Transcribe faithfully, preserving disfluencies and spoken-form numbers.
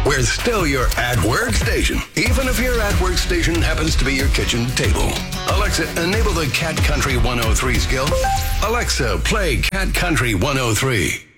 We're still your at-work station, even if your at-work station happens to be your kitchen table. Alexa, enable the Cat Country one oh three skill. Alexa, play Cat Country one oh three.